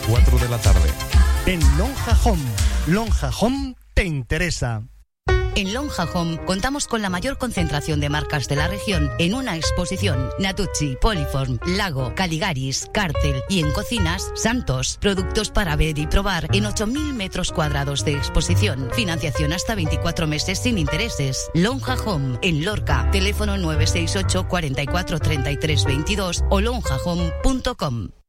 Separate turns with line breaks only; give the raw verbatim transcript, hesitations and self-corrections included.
cuatro de la tarde.
En Lonja Home. Lonja Home te interesa.
En Lonja Home contamos con la mayor concentración de marcas de la región en una exposición. Natuzzi, Poliform, Lago, Caligaris, Cártel y en cocinas, Santos. Productos para ver y probar en ocho mil metros cuadrados de exposición. Financiación hasta veinticuatro meses sin intereses. Lonja Home en Lorca. Teléfono nueve seis ocho, cuarenta y cuatro, treinta y tres veintidós o lonja home punto com.